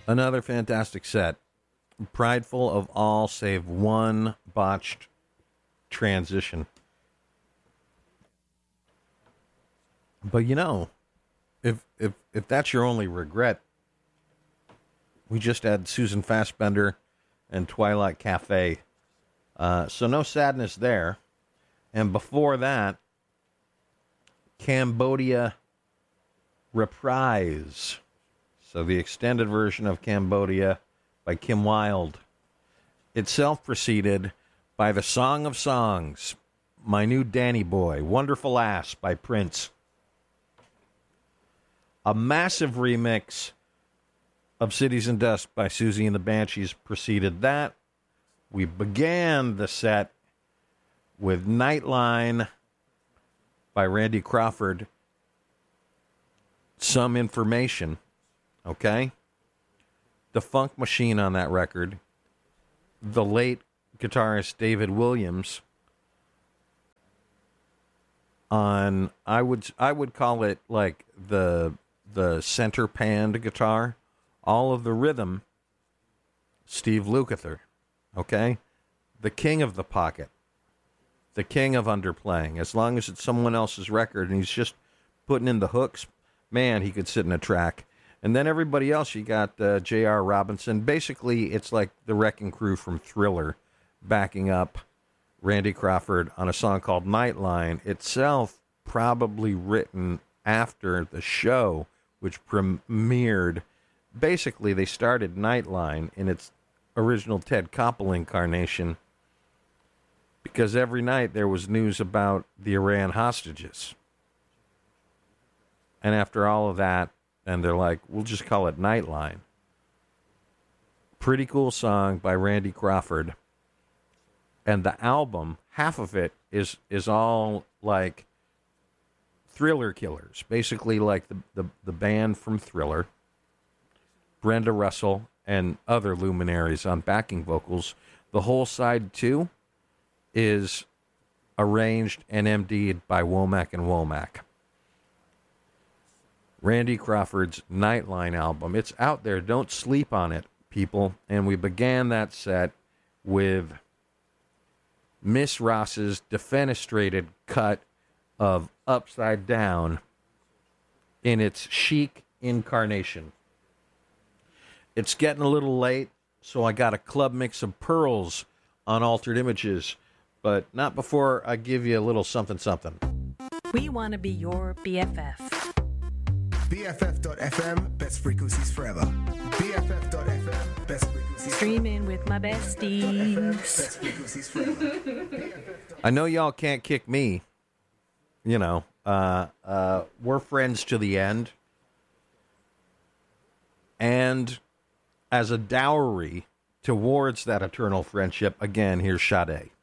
Another fantastic set. Prideful of all save one botched transition. But you know, if that's your only regret, we just had Susan Fassbender and Twilight Cafe. So no sadness there. And before that, Cambodia Reprise. So the extended version of Cambodia by Kim Wilde. Itself preceded by The Song of Songs, My New Danny Boy, Wonderful Ass by Prince. A massive remix of Cities and Dust by Susie and the Banshees preceded that. We began the set with Nightline by Randy Crawford. Some information, okay? The Funk Machine on that record. The late guitarist David Williams on, I would call it like the center panned guitar. All of the rhythm, Steve Lukather, okay? The king of the pocket. The king of underplaying. As long as it's someone else's record and he's just putting in the hooks, man, he could sit in a track. And then everybody else, you got J.R. Robinson. Basically, it's like the Wrecking Crew from Thriller backing up Randy Crawford on a song called Nightline, itself probably written after the show, which premiered. Basically, they started Nightline in its original Ted Koppel incarnation because every night there was news about the Iran hostages. And after all of that, and they're like, we'll just call it Nightline. Pretty cool song by Randy Crawford. And the album, half of it is all like Thriller killers. Basically like the band from Thriller. Brenda Russell and other luminaries on backing vocals. The whole side 2 is arranged and MD'd by Womack and Womack. Randy Crawford's Nightline album. It's out there. Don't sleep on it, people. And we began that set with Miss Ross's defenestrated cut of Upside Down in its chic incarnation. It's getting a little late, so I got a club mix of pearls on Altered Images, but not before I give you a little something something. We want to be your BFF. BFF.FM, best frequencies forever. BFF.FM, best frequencies Streaming with my besties. best frequencies forever. I know y'all can't kick me. You know, we're friends to the end. And as a dowry towards that eternal friendship, again, here's Sade.